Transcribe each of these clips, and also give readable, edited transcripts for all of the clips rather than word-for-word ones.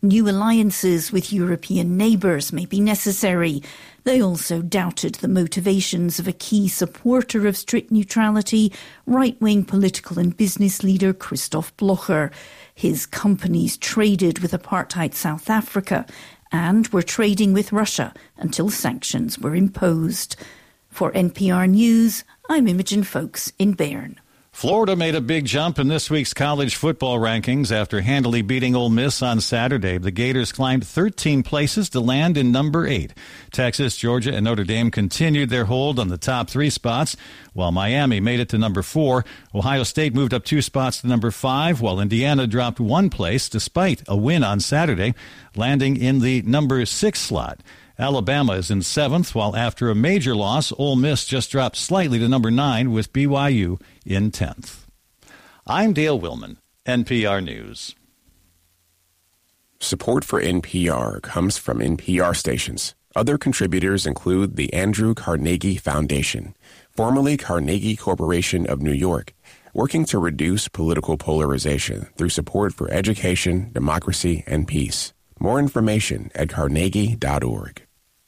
New alliances with European neighbours may be necessary. They also doubted the motivations of a key supporter of strict neutrality, right-wing political and business leader Christoph Blocher. His companies traded with apartheid South Africa and were trading with Russia until sanctions were imposed. For NPR News, I'm Imogen Folks in Bern. Florida made a big jump in this week's college football rankings after handily beating Ole Miss on Saturday. The Gators climbed 13 places to land in number 8. Texas, Georgia, and Notre Dame continued their hold on the top 3 spots, while Miami made it to number 4. Ohio State moved up 2 spots to number 5, while Indiana dropped 1 place despite a win on Saturday, landing in the number 6 slot. Alabama is in 7th, while after a major loss, Ole Miss just dropped slightly to number 9 with BYU in 10th. I'm Dale Willman, NPR News. Support for NPR comes from NPR stations. Other contributors include the Andrew Carnegie Foundation, formerly Carnegie Corporation of New York, working to reduce political polarization through support for education, democracy, and peace. More information at carnegie.org.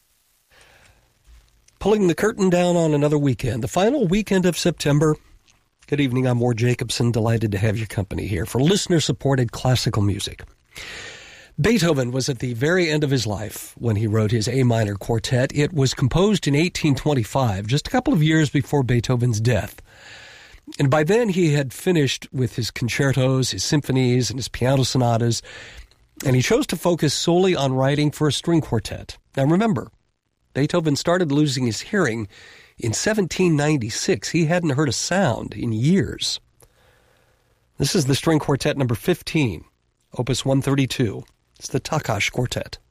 Pulling the curtain down on another weekend, the final weekend of September. Good evening, I'm Ward Jacobson, delighted to have your company here for listener-supported classical music. Beethoven was at the very end of his life when he wrote his A minor quartet. It was composed in 1825, just a couple of years before Beethoven's death. And by then he had finished with his concertos, his symphonies, and his piano sonatas, and he chose to focus solely on writing for a string quartet. Now remember, Beethoven started losing his hearing in 1796. He hadn't heard a sound in years. This is the string quartet number 15, opus 132. It's the Takács Quartet.